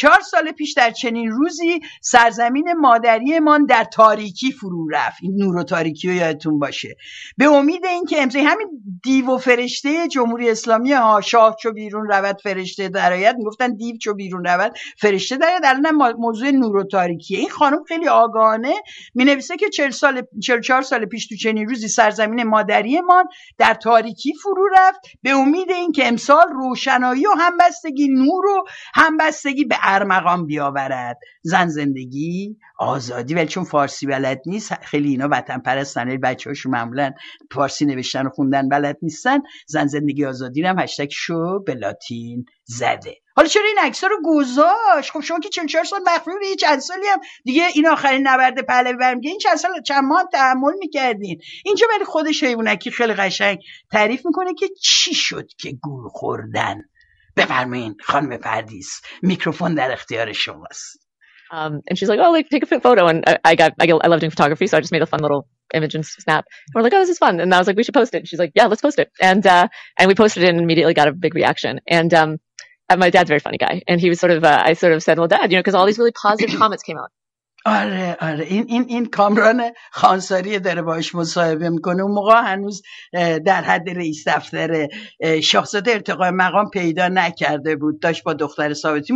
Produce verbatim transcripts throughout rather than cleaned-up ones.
چهار سال پیش در چنین روزی سرزمین مادریمان در تاریکی فرو رفت. این نور و تاریکی رو یادتون باشه. به امید اینکه امضای همین دیو و فرشته جمهوری اسلامی ها، شاه چو بیرون رود فرشته درآید، میگفتن دیو چو بیرون رود فرشته درآید. الان موضوع نور و تاریکیه. این خانم خیلی آگاهانه مینویسه که چهل سال چهل و چهار سال پیش تو چنین روزی سرزمین مادریمان در تاریکی فرو رفت، به امید اینکه امسال روشنایی و همبستگی، نور و همبستگی به ارمغان بیاورد. زن، زندگی، آزادی. ولی چون فارسی بلد نیست، خیلی اینا وطن پرستن، بچه‌هاشون معمولا فارسی نوشتن و خوندن بلد نیستن، زن، زندگی، آزادی هم هشتگ شو به لاتین زده. حالا چرا این عکس‌ها رو گذاشت؟ خب شما که چهل و چهار سال مخفی بودی، هیچ چند سالی هم دیگه این آخرین نبرد پهلوی برمیگه، این چند سال چند ماه تحمل می‌کردین. اینجا ولی خودش حیوانکی خیلی قشنگ تعریف میکنه که چی شد که گول خوردن. بفرمایید خانم پردیس، میکروفون در اختیار شماست. Um, and she's like, oh, like, take a photo. And I, I got, I, I love doing photography, so I just made a fun little image and snap. And we're like, oh, this is fun. And I was like, we should post it. And she's like, yeah, let's post it. And, uh, and we posted it and immediately got a big reaction. And, um, and my dad's a very funny guy. And he was sort of, uh, I sort of said, well, Dad, you know, cause all these really positive comments came out. آره آره این این این کامران خانساری داره باش مصاحبه میکنه. اون موقع هنوز در حد رئیس دفتر شاهزاده ارتقای مقام پیدا نکرده بود، داشت با دختر ثابتی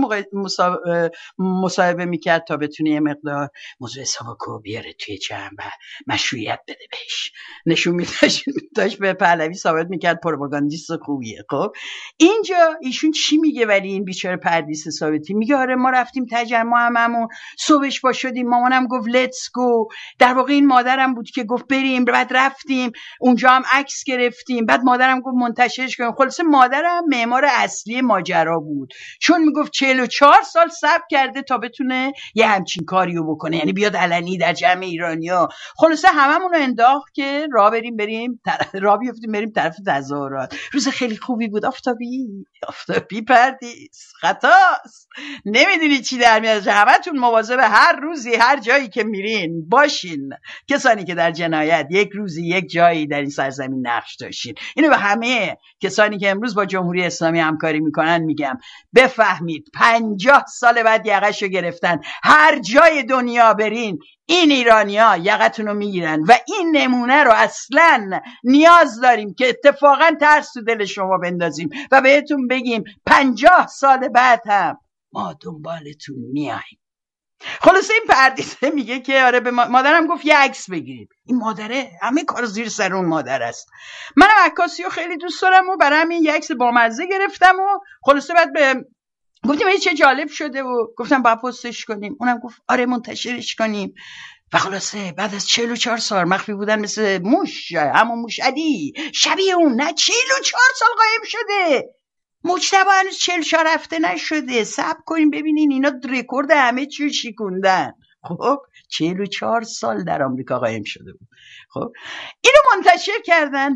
مصاحبه میکرد تا بتونه یه مقدار موضوع ساواکو بیاره توی جمع و مشروعیت بده بهش. نشون میداشت داشت به پهلوی ثابت میکرد پروپاگاندیست خوبیه. خب اینجا ایشون چی میگه؟ ولی این بیچاره پردیس ثابتی میگه آره ما رفتیم تجمع هممون، صبحش با شد مامانم گفت لیتس گو. در واقع این مادرم بود که گفت بریم، بعد رفتیم اونجا هم عکس گرفتیم، بعد مادرم گفت منتشرش کنیم. خلاصه مادرم معمار اصلی ماجرا بود، چون میگفت چهل و چهار سال صبر کرده تا بتونه یه همچین کاریو بکنه، یعنی بیاد علنی در جمع ایرانیا. خلاصه هممون رو انداخت که راه بریم بریم راه بیفتیم بریم طرف تظاهرات. روز خیلی خوبی بود. آفتابی آفتابی پردیس خطاست، نمیدونی چی در میاد. همتون مواظب هر روزی هر جایی که میرین باشین، کسانی که در جنایت یک روزی یک جایی در این سرزمین نقش داشتین. اینو به همه کسانی که امروز با جمهوری اسلامی همکاری میکنن میگم، بفهمید پنجاه سال بعد یقه‌شو گرفتن، هر جای دنیا برین این ایرانی‌ها یقتون رو میگیرن و این نمونه رو اصلا نیاز داریم که اتفاقا ترس تو دل شما بندازیم و بهتون بگیم پنجاه سال بعد هم ما دنبالتون میاییم. خلاصه این پردیسه میگه که آره به مادرم گفت یه عکس بگیریم. این مادره همه کار زیر سر اون مادر است. منم عکاسی رو خیلی دوست دارم و برای همین یه عکس بامزه گرفتم و خلاصه بعد به گفتیم این چه جالب شده و گفتم باید پستش کنیم. اونم گفت آره منتشرش کنیم. و خلاصه بعد از چهل و چهار سال مخفی بودن مثل موش، اما موش علی شبیه اون، نه چهل و چهار سال قایم شده. مجتبی هنوز چهل و چهار هفته نشده. صبر کنیم ببینین اینا رکورد همه چی شکوندن. خب چهل و چهار سال در آمریکا قایم شده بود. خب اینو منتشر کردن.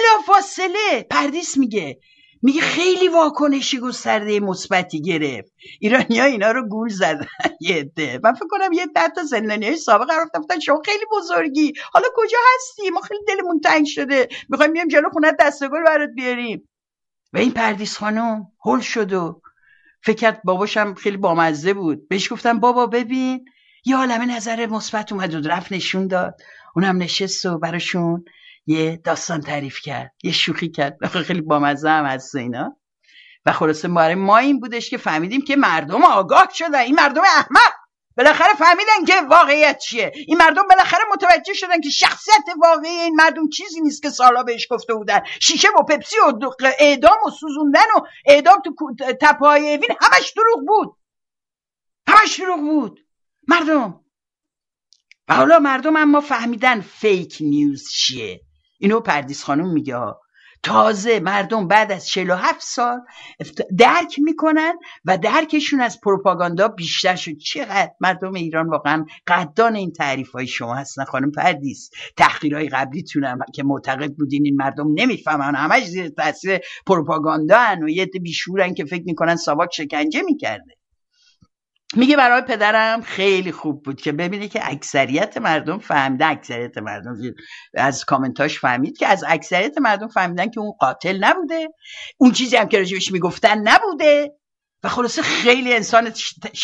بلافاصله پردیس میگه میگه خیلی واکنشی گسترده مثبتی گرفت. ایرانی‌ها اینا رو گول زدن. یه عده، من فکر کنم یه ده تا زندانیای سابق قرار گرفتن شما خیلی بزرگی، حالا کجا هستی؟ ما خیلی دلمون تنگ شده، می‌خوایم بیام جلو خونت دستگل برات بیاریم. و این پردیس خانم هول شد و فکر کرد باباشم خیلی بامزه بود. بهش گفتم بابا ببین یه عالمه نظر مثبت اومد و رفت نشون داد. اونم نشست و براشون یه داستان تعریف کرد، یه شوخی کرد، خیلی بامزه هم هست اینا. و خلاصه برای ما این بودش که فهمیدیم که مردم آگاه شدن. این مردم احمق بالاخره فهمیدن که واقعیت چیه. این مردم بالاخره متوجه شدن که شخصیت واقعی این مردم چیزی نیست که سالا بهش گفته بودن. شیشه و پپسی و اعدام و سوزوندن و اعدام تو تپه‌های اوین همش دروغ بود، همش دروغ بود مردم. و حالا مردم اما فهمیدن فیک نیوز چیه. اینو پردیس خانم میگه تازه مردم بعد از چهل و هفت سال درک میکنن و درکشون از پروپاگاندا بیشتر شد. چقدر مردم ایران واقعا قدردان این تعریفهای شما هستن خانم پردیس. تحقیرهای قبلیتونم که معتقد بودین این مردم نمیفهمن، همش زیر تاثیر پروپاگاندا ان و یه عده بیشورن که فکر میکنن ساواک شکنجه میکرده. میگه برای پدرم خیلی خوب بود که ببینی که اکثریت مردم فهمیدن، اکثریت مردم از کامنتاش فهمید که از اکثریت مردم فهمیدن که اون قاتل نبوده، اون چیزی هم که راجبش میگفتن نبوده. و خلاصه خیلی انسان